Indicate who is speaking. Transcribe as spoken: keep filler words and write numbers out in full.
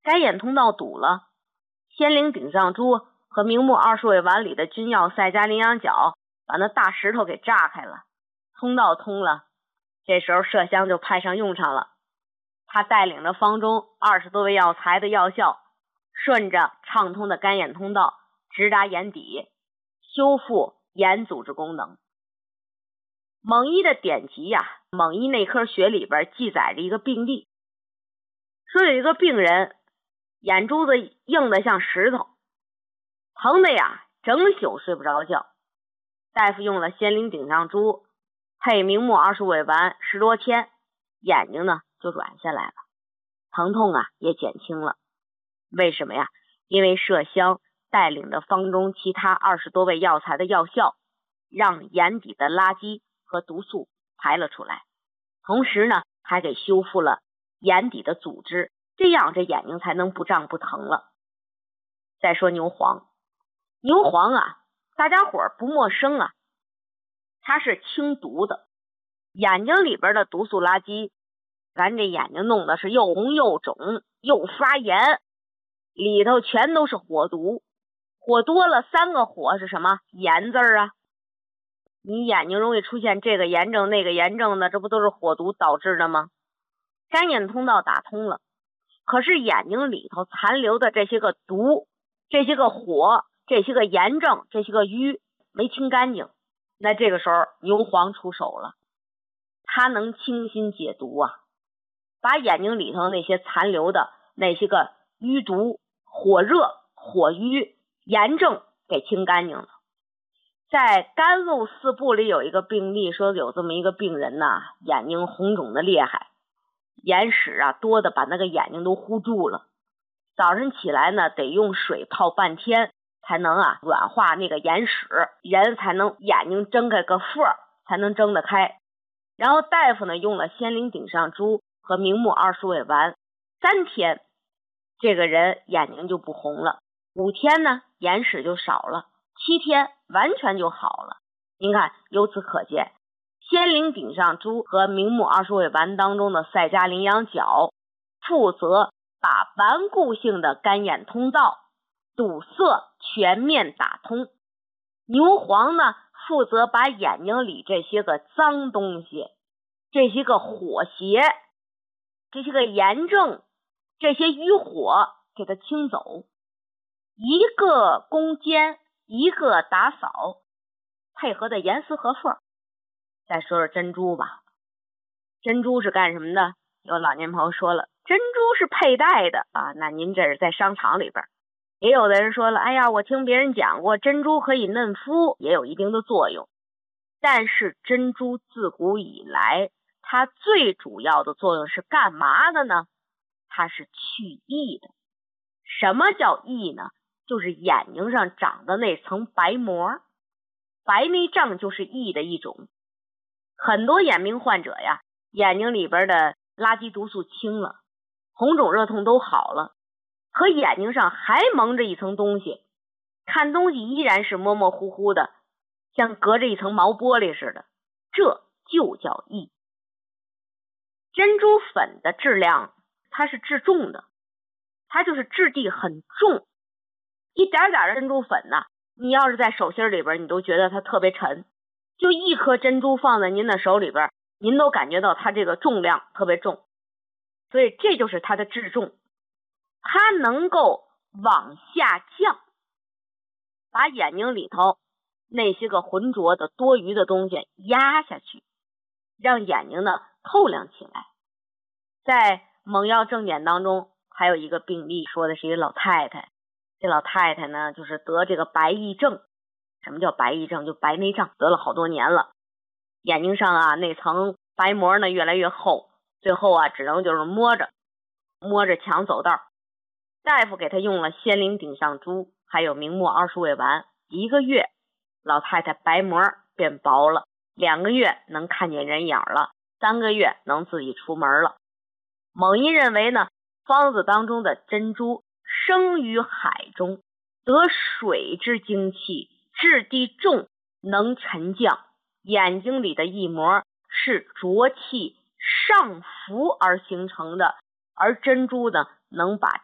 Speaker 1: 干眼通道堵了，仙灵顶上珠和明目二十味丸里的君药赛迦羚羊角把那大石头给炸开了，通道通了。这时候麝香就派上用场了，他带领着方中二十多位药材的药效，顺着畅通的干眼通道直达眼底，修复眼组织功能。蒙医的典籍呀、啊，蒙医内科学里边记载着一个病例，说有一个病人眼珠子硬得像石头，疼的呀整宿睡不着觉，大夫用了仙灵顶上珠配明目二十味丸十多天，眼睛呢就软下来了，疼痛啊也减轻了。为什么呀？因为麝香带领着方中其他二十多味药材的药效，让眼底的垃圾和毒素排了出来，同时呢还给修复了眼底的组织，这样这眼睛才能不胀不疼了。再说牛黄，牛黄啊大家伙儿不陌生啊，它是清毒的，眼睛里边的毒素垃圾，咱这眼睛弄的是又红又肿又发炎，里头全都是火毒，火多了三个火是什么？炎字啊，你眼睛容易出现这个炎症那个炎症的，这不都是火毒导致的吗？干眼通道打通了，可是眼睛里头残留的这些个毒，这些个火，这些个炎症，这些个瘀没清干净，那这个时候牛黄出手了，它能清心解毒啊，把眼睛里头那些残留的那些个瘀毒、火热、火瘀、炎症给清干净了。在甘露四部里有一个病例，说有这么一个病人呐、啊，眼睛红肿的厉害，眼屎啊多的把那个眼睛都糊住了，早上起来呢得用水泡半天才能啊软化那个眼屎，人才能眼睛睁开个缝才能睁得开。然后大夫呢用了仙灵顶上珠和明目二十味丸，三天这个人眼睛就不红了，五天呢眼屎就少了，七天完全就好了。您看，由此可见，仙灵顶上珠和明目二十味丸当中的赛迦羚羊角负责把顽固性的干眼通道堵塞全面打通，牛黄呢负责把眼睛里这些个脏东西，这些个火邪，这些个炎症，这些瘀火给它清走，一个攻坚，一个打扫，配合的严丝合缝。再说说珍珠吧，珍珠是干什么的？有老年朋友说了，珍珠是佩戴的啊，那您这是在商场里边。也有的人说了，哎呀，我听别人讲过，珍珠可以嫩肤，也有一定的作用。但是珍珠自古以来，它最主要的作用是干嘛的呢？它是去翳的。什么叫翳呢？就是眼睛上长的那层白膜，白内障就是翳的一种。很多眼病患者呀，眼睛里边的垃圾毒素清了，红肿热痛都好了，可眼睛上还蒙着一层东西，看东西依然是模模糊糊的，像隔着一层毛玻璃似的，这就叫翳。珍珠粉的质量它是质重的，它就是质地很重，一点点的珍珠粉呢、啊，你要是在手心里边，你都觉得它特别沉，就一颗珍珠放在您的手里边，您都感觉到它这个重量特别重，所以这就是它的质重，它能够往下降，把眼睛里头那些个浑浊的多余的东西压下去，让眼睛呢透亮起来。在蒙药正典当中还有一个病例，说的是一个老太太，这老太太呢就是得这个白翳症。什么叫白翳症？就白内障，得了好多年了，眼睛上啊那层白膜呢越来越厚，最后啊只能就是摸着摸着墙走道。大夫给她用了仙灵顶上珠还有明目二十味丸，一个月老太太白膜变薄了，两个月能看见人影了，三个月能自己出门了。蒙医认为呢，方子当中的珍珠生于海中，得水之精气，质地重，能沉降，眼睛里的一膜是浊气上浮而形成的，而珍珠呢能把